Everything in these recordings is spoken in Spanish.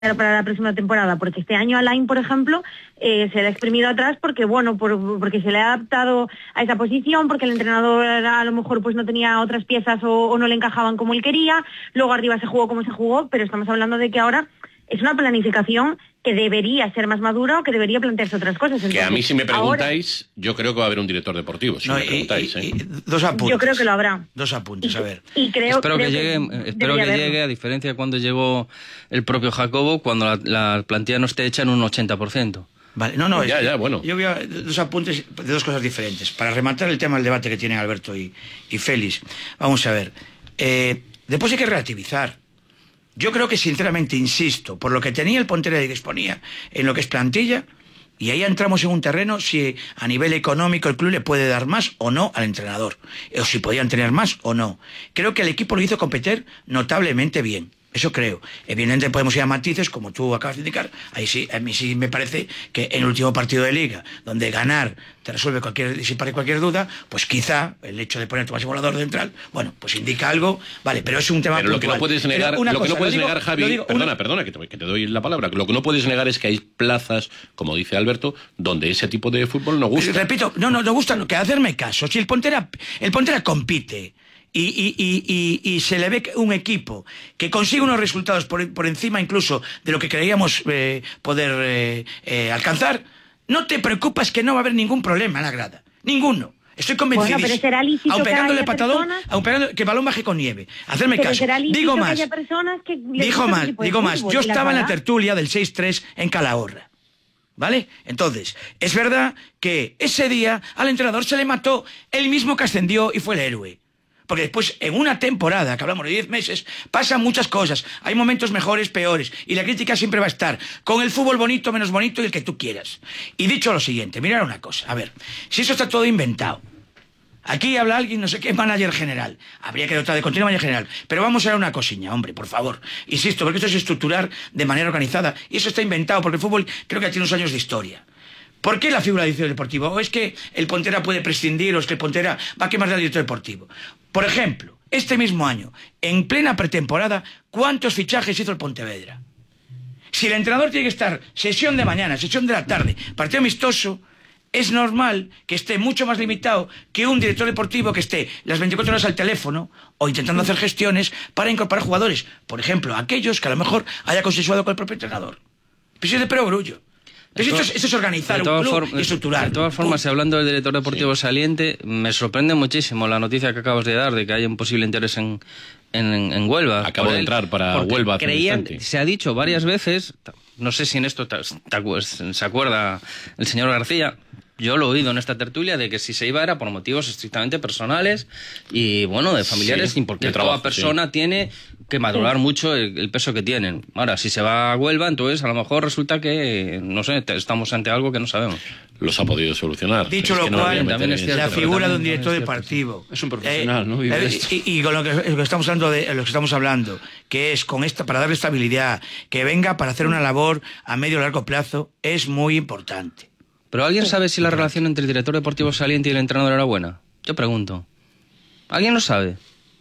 para la próxima temporada, porque este año Alain, por ejemplo, se le ha exprimido atrás porque, bueno, porque se le ha adaptado a esa posición, porque el entrenador a lo mejor pues no tenía otras piezas o no le encajaban como él quería, luego arriba se jugó como se jugó, pero estamos hablando de que ahora es una planificación que debería ser más madura o que debería plantearse otras cosas. Entonces, que a mí, si me preguntáis, yo creo que va a haber un director deportivo, si me preguntáis. Dos apuntes. Yo creo que lo habrá. Dos apuntes, a ver. Espero que llegue, a diferencia de cuando llegó el propio Jacobo, cuando la plantilla no esté hecha en un 80%. Vale, bueno. Yo voy a dos apuntes de dos cosas diferentes. Para rematar el tema del debate que tienen Alberto y Félix, vamos a ver. Después hay que relativizar. Yo creo que, sinceramente, insisto, por lo que tenía el Pontevedra y disponía en lo que es plantilla, y ahí entramos en un terreno si a nivel económico el club le puede dar más o no al entrenador, o si podían tener más o no. Creo que el equipo lo hizo competir notablemente bien. Eso creo. Evidentemente podemos ir a matices, como tú acabas de indicar. Ahí sí, a mí sí me parece que en el último partido de Liga, donde ganar te resuelve disipar cualquier duda, pues quizá el hecho de poner tu máximo volador central, bueno, pues indica algo, vale, pero es un tema pero puntual. Lo que no puedes negar, Javi, perdona, que te doy la palabra, lo que no puedes negar es que hay plazas, como dice Alberto, donde ese tipo de fútbol no gusta. Repito, no gusta, que hacerme caso. Si el Pontevedra compite y se le ve un equipo que consigue unos resultados por encima incluso de lo que creíamos poder alcanzar, no te preocupes, que no va a haber ningún problema en la grada. Ninguno. Estoy convencidísimo. Bueno, pero será lícito aun pegándole que patadón, que el balón baje con nieve. Hacerme pero caso. Digo más. Digo más. Yo estaba en la tertulia del 6-3 en Calahorra. ¿Vale? Entonces, es verdad que ese día al entrenador se le mató el mismo que ascendió y fue el héroe. Porque después, en una temporada, que hablamos de 10 meses, pasan muchas cosas. Hay momentos mejores, peores. Y la crítica siempre va a estar con el fútbol bonito, menos bonito y el que tú quieras. Y dicho lo siguiente, mirad una cosa. A ver, si eso está todo inventado. Aquí habla alguien, no sé qué, manager general. Habría que dotar de continuo manager general. Pero vamos a ver una cosiña, hombre, por favor. Insisto, porque esto es estructurar de manera organizada. Y eso está inventado, porque el fútbol creo que tiene unos años de historia. ¿Por qué la figura del director deportivo? ¿O es que el Pontevedra puede prescindir, o es que el Pontevedra va a quemar al director deportivo? Por ejemplo, este mismo año, en plena pretemporada, ¿cuántos fichajes hizo el Pontevedra? Si el entrenador tiene que estar sesión de mañana, sesión de la tarde, partido amistoso, es normal que esté mucho más limitado que un director deportivo que esté las 24 horas al teléfono o intentando hacer gestiones para incorporar jugadores. Por ejemplo, aquellos que a lo mejor haya consensuado con el propio entrenador. Pues es de perogrullo. Esto es organizar un club y estructurar. De todas formas, hablando del director deportivo saliente, me sorprende muchísimo la noticia que acabas de dar de que hay un posible interés en Huelva. Acabo de entrar para Huelva. Se ha dicho varias veces, no sé si en esto se acuerda el señor García. Yo lo he oído en esta tertulia de que si se iba era por motivos estrictamente personales y, bueno, de familiares, porque toda persona tiene que madurar mucho el peso que tienen. Ahora, si se va a Huelva, entonces a lo mejor resulta que, no sé, estamos ante algo que no sabemos. Los ha podido solucionar. Dicho lo cual, la figura de un director deportivo es un profesional, ¿no? Y con lo que estamos hablando, que es con esta, para darle estabilidad, que venga para hacer una labor a medio o largo plazo, es muy importante. ¿Pero alguien sabe si la relación entre el director deportivo saliente y el entrenador era buena? Yo pregunto. ¿Alguien lo sabe?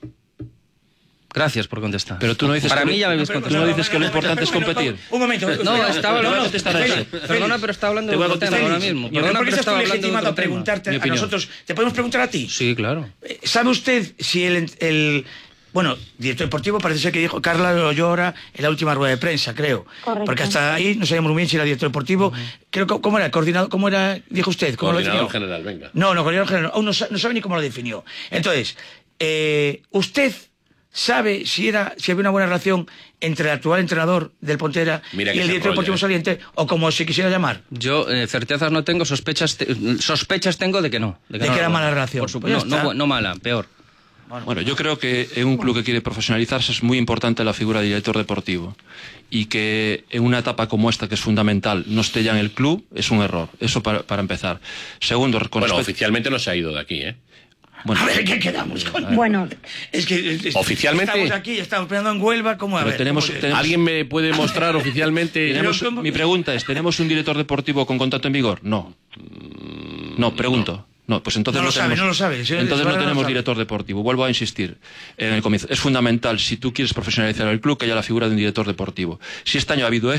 Gracias por contestar. Pero tú no dices Para mí ya me habéis contestado. Tú no dices que lo importante es competir. Un momento. No, estaba hablando... Perdona, pero estaba hablando de otro tema ahora mismo. Perdona, pero estás legitimado a preguntarte a nosotros. ¿Te podemos preguntar a ti? Sí, claro. ¿Sabe usted si el bueno, director deportivo parece ser que dijo Carla Lollora en la última rueda de prensa, creo. Correcto. Porque hasta ahí no sabíamos muy bien si era director deportivo. Creo que, ¿cómo era? ¿Coordinador? ¿Cómo era? Dijo usted. ¿Cómo coordinador lo definió? General, venga. No, coordinador general. Aún no sabe ni cómo lo definió. Entonces, ¿usted sabe si había una buena relación entre el actual entrenador del Pontevedra y el director deportivo saliente, o como se quisiera llamar? Yo certezas no tengo, sospechas tengo de que no. De que era mala relación. Por supuesto, no mala, peor. Bueno, yo creo que en un club que quiere profesionalizarse es muy importante la figura de director deportivo, y que en una etapa como esta, que es fundamental, no esté ya en el club, es un error. Eso para empezar. Segundo, oficialmente no se ha ido de aquí, ¿eh? Bueno, a ver, ¿qué quedamos con? Bueno, es que oficialmente estamos aquí, estamos peleando en Huelva, ¿cómo a ver? ¿Alguien me puede mostrar oficialmente? Mi pregunta es, ¿tenemos un director deportivo con contrato en vigor? No. No, pregunto. No, pues entonces no lo sabe. Entonces no tenemos director deportivo. Vuelvo a insistir en el comienzo. Es fundamental, si tú quieres profesionalizar el club, que haya la figura de un director deportivo. Si este año ha habido